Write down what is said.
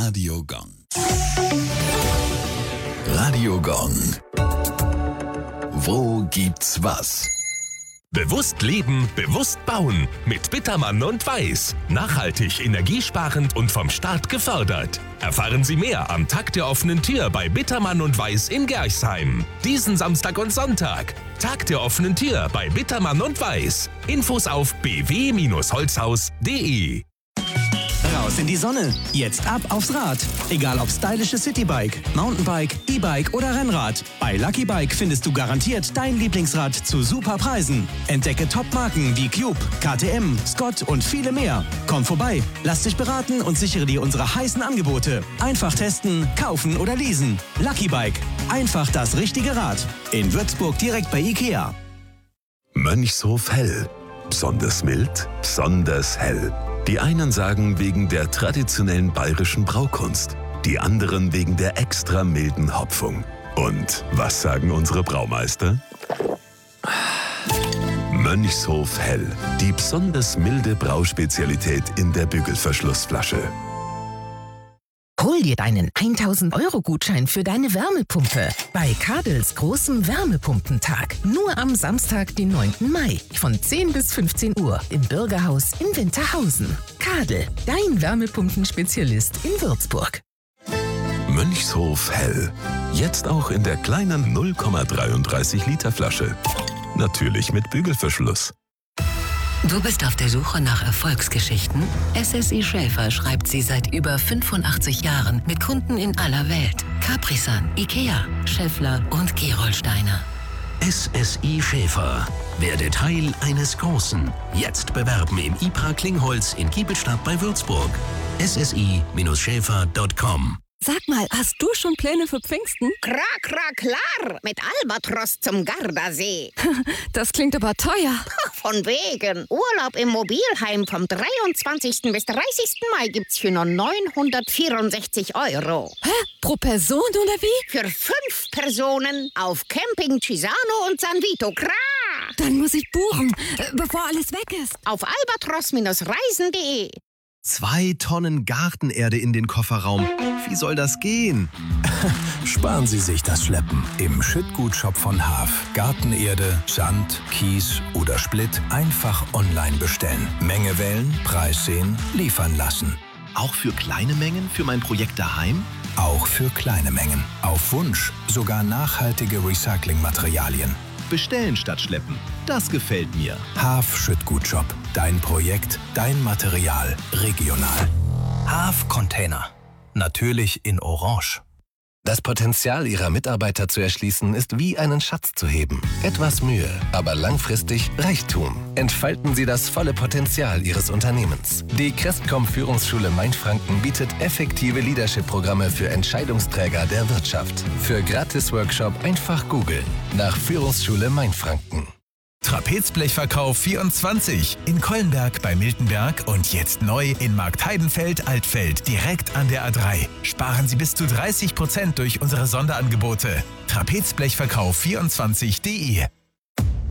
Radio Gong. Radio Gong. Wo gibt's was? Bewusst leben, bewusst bauen. Mit Bittermann und Weiß. Nachhaltig, energiesparend und vom Staat gefördert. Erfahren Sie mehr am Tag der offenen Tür bei Bittermann und Weiß in Gerchsheim. Diesen Samstag und Sonntag. Tag der offenen Tür bei Bittermann und Weiß. Infos auf bw-holzhaus.de. Raus in die Sonne. Jetzt ab aufs Rad. Egal ob stylisches Citybike, Mountainbike, E-Bike oder Rennrad. Bei Lucky Bike findest du garantiert dein Lieblingsrad zu super Preisen. Entdecke Top-Marken wie Cube, KTM, Scott und viele mehr. Komm vorbei, lass dich beraten und sichere dir unsere heißen Angebote. Einfach testen, kaufen oder leasen. Lucky Bike. Einfach das richtige Rad. In Würzburg direkt bei Ikea. Mönchshof Hell. Besonders mild, besonders hell. Die einen sagen wegen der traditionellen bayerischen Braukunst, die anderen wegen der extra milden Hopfung. Und was sagen unsere Braumeister? Mönchshof Hell, die besonders milde Brauspezialität in der Bügelverschlussflasche. Hol dir deinen 1.000-Euro-Gutschein für deine Wärmepumpe bei Kadels großem Wärmepumpentag. Nur am Samstag, den 9. Mai von 10 bis 15 Uhr im Bürgerhaus in Winterhausen. Kadel, dein Wärmepumpenspezialist in Würzburg. Mönchshof Hell. Jetzt auch in der kleinen 0,33 Liter Flasche. Natürlich mit Bügelverschluss. Du bist auf der Suche nach Erfolgsgeschichten? SSI Schäfer schreibt sie seit über 85 Jahren mit Kunden in aller Welt. Capri-Sun, Ikea, Schaeffler und Gerolsteiner. SSI Schäfer. Werde Teil eines Großen. Jetzt bewerben im IPRA Klingholz in Giebelstadt bei Würzburg. ssi-schäfer.com. Sag mal, hast du schon Pläne für Pfingsten? Klar, mit Albatros zum Gardasee. Das klingt aber teuer. Von wegen. Urlaub im Mobilheim vom 23. bis 30. Mai gibt's für nur 964 €. Hä? Pro Person oder wie? Für 5 Personen auf Camping Cisano und San Vito. Klar. Dann muss ich buchen, bevor alles weg ist. Auf albatros-reisen.de. 2 Tonnen Gartenerde in den Kofferraum. Wie soll das gehen? Sparen Sie sich das Schleppen. Im Schüttgutshop von Haaf. Gartenerde, Sand, Kies oder Splitt einfach online bestellen. Menge wählen, Preis sehen, liefern lassen. Auch für kleine Mengen für mein Projekt daheim? Auch für kleine Mengen. Auf Wunsch sogar nachhaltige Recyclingmaterialien. Bestellen statt schleppen. Das gefällt mir. Haaf Schüttgutshop. Dein Projekt, dein Material. Regional. Haaf Container. Natürlich in Orange. Das Potenzial Ihrer Mitarbeiter zu erschließen, ist wie einen Schatz zu heben. Etwas Mühe, aber langfristig Reichtum. Entfalten Sie das volle Potenzial Ihres Unternehmens. Die Crestcom Führungsschule Mainfranken bietet effektive Leadership-Programme für Entscheidungsträger der Wirtschaft. Für Gratis-Workshop einfach googeln. Nach Führungsschule Mainfranken. Trapezblechverkauf 24 in Kollenberg bei Miltenberg und jetzt neu in Marktheidenfeld-Altfeld direkt an der A3. Sparen Sie bis zu 30% durch unsere Sonderangebote. Trapezblechverkauf24.de